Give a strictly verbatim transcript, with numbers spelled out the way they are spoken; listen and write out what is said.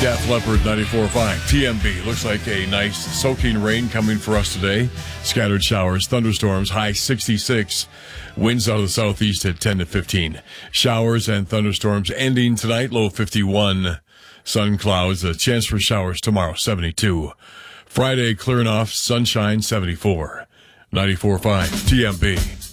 Def Leppard ninety-four point five. T M B. Looks like a nice soaking rain coming for us today. Scattered showers, thunderstorms, high sixty-six. Winds out of the southeast at ten to fifteen. Showers and thunderstorms ending tonight, low fifty-one. Sun clouds, a chance for showers tomorrow, seventy-two. Friday clearing off, sunshine, seventy-four. ninety-four point five T M B.